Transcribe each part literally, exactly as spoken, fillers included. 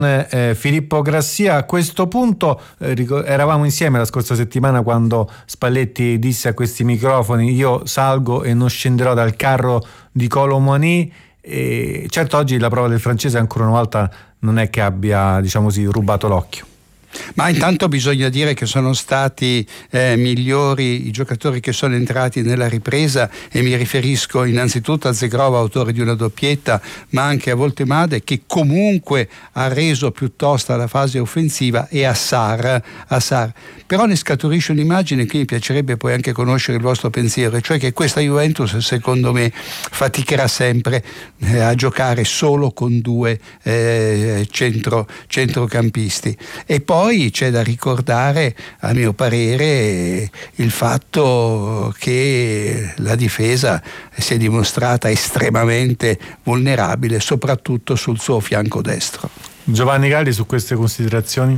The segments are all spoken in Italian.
Eh, Filippo Grassia, a questo punto eh, ric- eravamo insieme la scorsa settimana quando Spalletti disse a questi microfoni: io salgo e non scenderò dal carro di Colomani. E certo, oggi la prova del francese ancora una volta non è che abbia, diciamo così, rubato l'occhio. Ma intanto bisogna dire che sono stati eh, migliori i giocatori che sono entrati nella ripresa, e mi riferisco innanzitutto a Zegrova, autore di una doppietta, ma anche a Voltemade, che comunque ha reso piuttosto la fase offensiva, e a Sarr, a Sarr. Però ne scaturisce un'immagine che mi piacerebbe poi anche conoscere il vostro pensiero, cioè che questa Juventus secondo me faticherà sempre eh, a giocare solo con due eh, centro, centrocampisti. E poi Poi c'è da ricordare, a mio parere, il fatto che la difesa si è dimostrata estremamente vulnerabile, soprattutto sul suo fianco destro. Giovanni Galli, su queste considerazioni?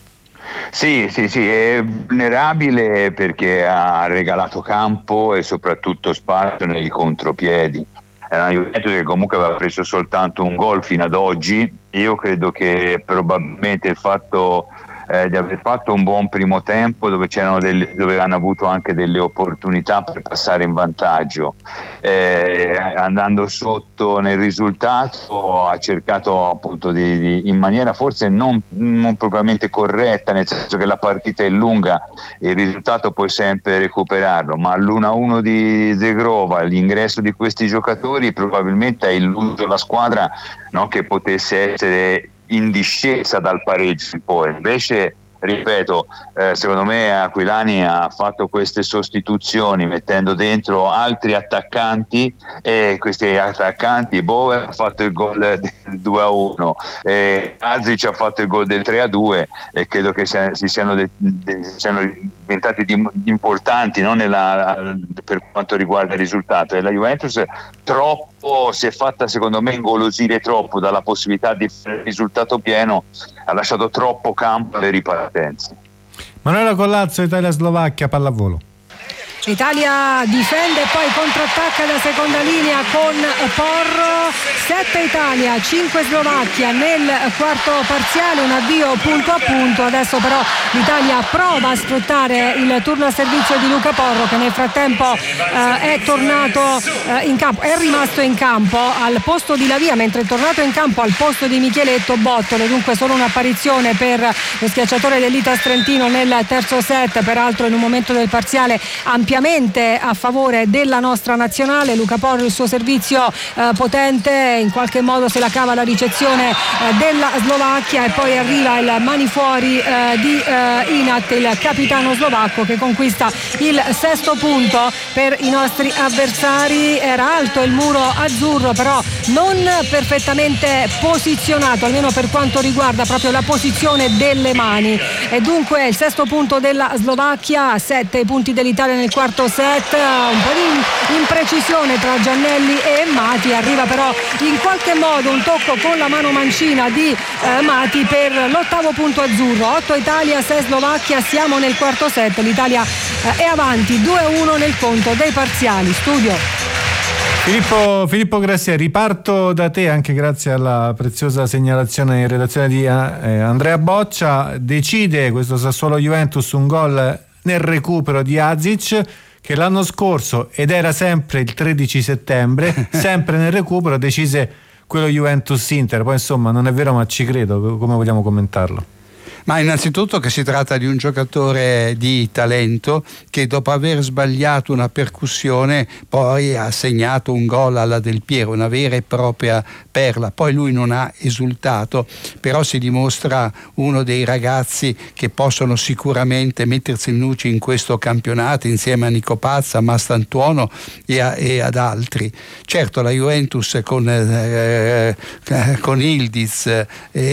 Sì, sì, sì, è vulnerabile perché ha regalato campo e soprattutto spazio nei contropiedi. È una Juventus che comunque aveva preso soltanto un gol fino ad oggi. Io credo che probabilmente il fatto Eh, di aver fatto un buon primo tempo dove c'erano delle, dove hanno avuto anche delle opportunità per passare in vantaggio, eh, andando sotto nel risultato ha cercato appunto di, di, in maniera forse non, non propriamente corretta, nel senso che la partita è lunga e il risultato puoi sempre recuperarlo, ma l'uno a uno di Zegrova, l'ingresso di questi giocatori probabilmente ha illuso la squadra, no, che potesse essere in discesa dal pareggio. Poi invece, ripeto, eh, secondo me Aquilani ha fatto queste sostituzioni mettendo dentro altri attaccanti, e questi attaccanti, Boer ha fatto il gol del due a uno, eh, Azic ha fatto il gol del tre a due, e credo che si, si siano, de, de, siano diventati di, importanti, no, nella, per quanto riguarda il risultato. E la Juventus troppo si è fatta, secondo me, ingolosire troppo dalla possibilità di fare il risultato pieno, ha lasciato troppo campo alle ripartenze. Manuela Collazzo, Italia-Slovacchia, pallavolo. L'Italia difende e poi controattacca da seconda linea con Porro. sette Italia, cinque Slovacchia nel quarto parziale, un avvio punto a punto. Adesso però l'Italia prova a sfruttare il turno a servizio di Luca Porro, che nel frattempo eh, è tornato eh, in campo, è rimasto in campo al posto di Lavia, mentre è tornato in campo al posto di Micheletto Bottole. Dunque solo un'apparizione per lo schiacciatore dell'Itas Trentino nel terzo set, peraltro in un momento del parziale ampiamente a favore della nostra nazionale. Luca Porro, il suo servizio eh, potente, in qualche modo se la cava la ricezione eh, della Slovacchia, e poi arriva il mani fuori eh, di eh, Inat, il capitano slovacco, che conquista il sesto punto per i nostri avversari. Era alto il muro azzurro, però non perfettamente posizionato, almeno per quanto riguarda proprio la posizione delle mani, e dunque il sesto punto della Slovacchia, sette punti dell'Italia nel quarto set. Un po' di imprecisione tra Giannelli e Mati, arriva però in qualche modo un tocco con la mano mancina di eh, Mati per l'ottavo punto azzurro. otto Italia, sei Slovacchia, siamo nel quarto set, l'Italia eh, è avanti due a uno nel conto dei parziali. Studio Filippo, Filippo Grassia, riparto da te, anche grazie alla preziosa segnalazione in redazione di eh, Andrea Boccia. Decide questo Sassuolo Juventus un gol nel recupero di Azic, che l'anno scorso, ed era sempre il tredici settembre, sempre nel recupero decise quello Juventus-Inter. Poi insomma non è vero, ma ci credo. Come vogliamo commentarlo? Ma innanzitutto che si tratta di un giocatore di talento che, dopo aver sbagliato una percussione, poi ha segnato un gol alla Del Piero, una vera e propria perla. Poi lui non ha esultato, però si dimostra uno dei ragazzi che possono sicuramente mettersi in luce in questo campionato, insieme a Nico Pazza, a Mastantuono e, a, e ad altri. Certo, la Juventus con, eh, con Ildiz e,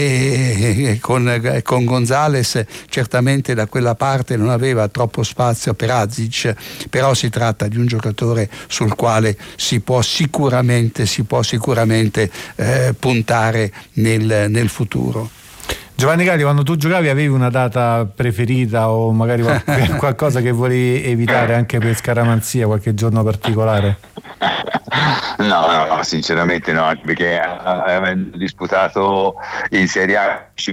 e con, con Gonzales certamente da quella parte non aveva troppo spazio per Azic, però si tratta di un giocatore sul quale si può sicuramente si può sicuramente eh, puntare nel, nel futuro. Giovanni Galli, quando tu giocavi avevi una data preferita, o magari qualcosa che volevi evitare anche per scaramanzia, qualche giorno particolare? No, no, no, sinceramente no, perché avendo disputato in Serie A